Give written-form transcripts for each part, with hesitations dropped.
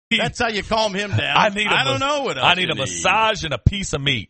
That's how you calm him down. I don't know what else I need a massage and a piece of meat.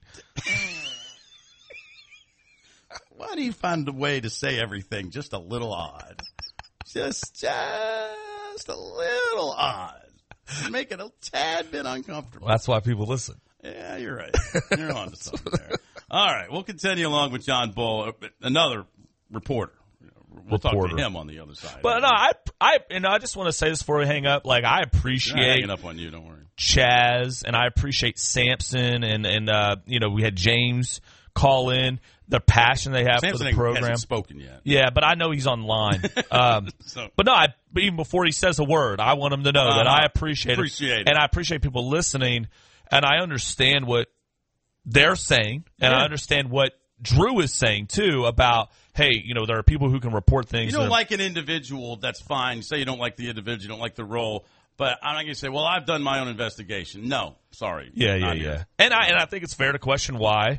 Why do you find a way to say everything just a little odd? Just a little odd. Make it a tad bit uncomfortable. That's why people listen. Yeah, you're right. You're on to something there. All right, we'll continue along with John Bull, another reporter. We'll talk to him on the other side. But no, I just want to say this before we hang up. Like, I appreciate hanging up on you. Don't worry, Chaz, and I appreciate Samson, and we had James call in. The passion they have Samson for the program. Hasn't spoken yet. Yeah, but I know he's online. But even before he says a word, I want him to know that I appreciate it, and I appreciate people listening, and I understand what they're saying, and I understand what Drew is saying too about, hey, there are people who can report things. You don't like an individual, that's fine. Say you don't like the individual, you don't like the role. But I'm not going to say, well, I've done my own investigation. No, sorry. Yeah. And I think it's fair to question why.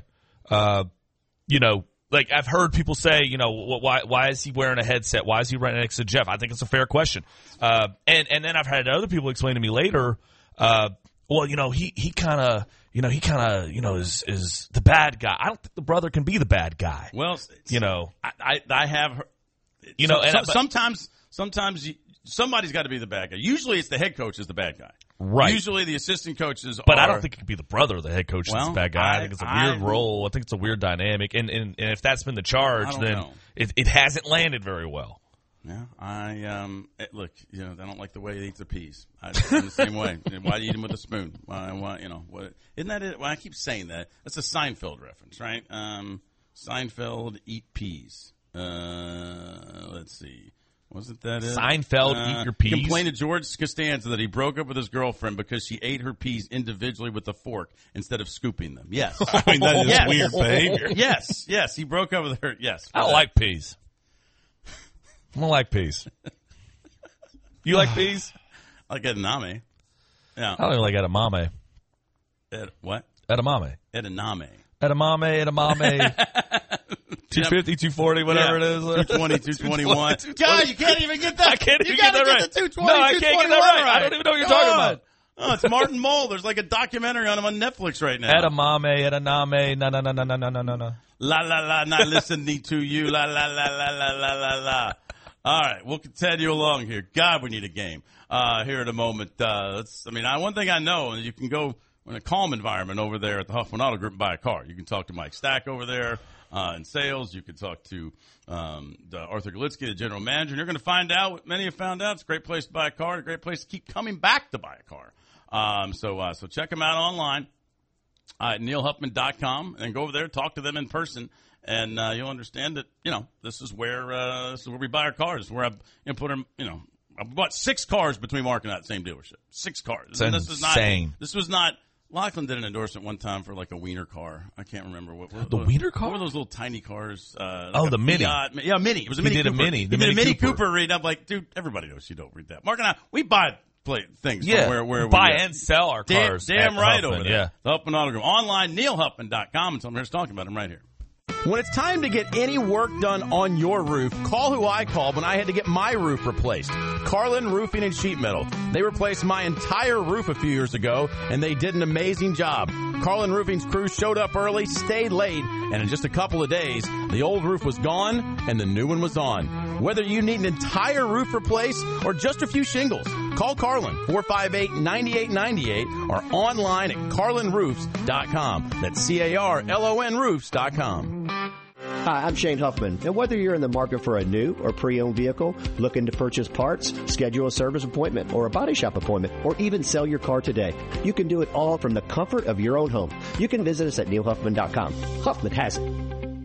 Like I've heard people say, why is he wearing a headset? Why is he right next to Jeff? I think it's a fair question. And then I've had other people explain to me later, he kind of is the bad guy. I don't think the brother can be the bad guy. Well, I have heard, sometimes somebody's got to be the bad guy. Usually it's the head coach is the bad guy. Right. Usually the assistant coaches But I don't think it could be the brother of the head coach that's the bad guy. I think it's a weird role. I think it's a weird dynamic. And if that's been the charge, then it hasn't landed very well. Yeah, look, they don't like the way they eat their peas. I'm the same way. Why do you eat them with a spoon? What? Isn't that it? Well, I keep saying that. That's a Seinfeld reference, right? Seinfeld eat peas. Let's see. Wasn't that it? Seinfeld eat your peas? Complained to George Costanza that he broke up with his girlfriend because she ate her peas individually with a fork instead of scooping them. Yes. I mean, that is weird behavior. Yes. He broke up with her. Yes. I don't like peas. I don't like peas. You like peas? I like edamame. Yeah. I don't even like edamame. What? Edamame. Edamame. 250, 240, whatever it is. 220, 221. God, you can't even get that. I can't even get that right. Get the 220, no, I can't get that right. I don't even know what you're talking about. Oh, it's Martin Mull. There's like a documentary on him on Netflix right now. Edamame, no. La, la, la, not listening to you. La, la, la, la, la, la, la, la. All right, we'll continue along here. God, we need a game here in a moment. One thing I know, you can go in a calm environment over there at the Huffman Auto Group and buy a car. You can talk to Mike Stack over there in sales. You can talk to Arthur Galitsky, the general manager. And you're going to find out what many have found out. It's a great place to buy a car, a great place to keep coming back to buy a car. So check them out online at neilhuffman.com and go over there, talk to them in person. And you'll understand that, this is where we buy our cars. Where I've put them, I bought 6 cars between Mark and that same dealership. 6 cars. It's insane. This was not. Lachlan did an endorsement one time for like a wiener car. I can't remember what. The wiener car? What were those little tiny cars? The Mini. Yeah, Mini. It was a Mini. He did a Mini. He did a Mini Cooper read. I'm like, dude, everybody knows you don't read that. Mark and I, we buy things. Yeah, where we buy and sell our cars. Damn right Huffman, over there. Yeah. The Huffman Auto Group. Online, neilhuffman.com. And someone here's talking about him right here. When it's time to get any work done on your roof, call who I called when I had to get my roof replaced. Carlin Roofing and Sheet Metal. They replaced my entire roof a few years ago, and they did an amazing job. Carlin Roofing's crew showed up early, stayed late, and in just a couple of days, the old roof was gone and the new one was on. Whether you need an entire roof replaced or just a few shingles, call Carlin, 458-9898, or online at carlinroofs.com. That's CARLON roofs.com. Hi, I'm Shane Huffman, and whether you're in the market for a new or pre-owned vehicle, looking to purchase parts, schedule a service appointment or a body shop appointment, or even sell your car today, you can do it all from the comfort of your own home. You can visit us at neilhuffman.com. Huffman has it.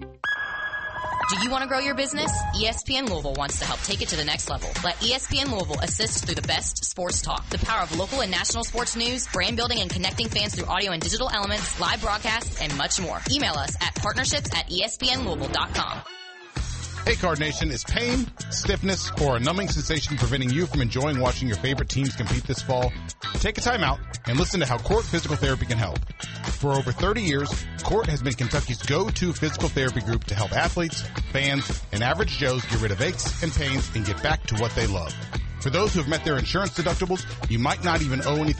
Do you want to grow your business? ESPN Louisville wants to help take it to the next level. Let ESPN Louisville assist through the best sports talk, the power of local and national sports news, brand building and connecting fans through audio and digital elements, live broadcasts, and much more. Email us at partnerships@espnlouisville.com. Hey, Card Nation, is pain, stiffness, or a numbing sensation preventing you from enjoying watching your favorite teams compete this fall? Take a time out and listen to how Court Physical Therapy can help. For over 30 years, Court has been Kentucky's go-to physical therapy group to help athletes, fans, and average Joes get rid of aches and pains and get back to what they love. For those who have met their insurance deductibles, you might not even owe anything